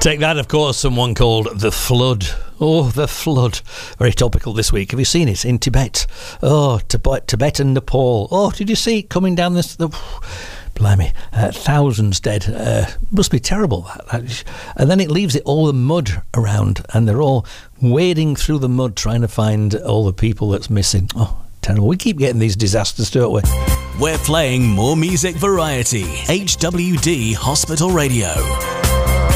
Take that, of course, someone called The Flood. Oh, The Flood. Very topical this week. Have you seen it in Tibet? Oh, Tibet and Nepal. Oh, did you see it coming down this... Blimey, thousands dead. Must be terrible. And then it leaves it all the mud around, and they're all wading through the mud trying to find all the people that's missing. Oh, terrible. We keep getting these disasters, don't we? We're playing more music variety. HWD Hospital Radio.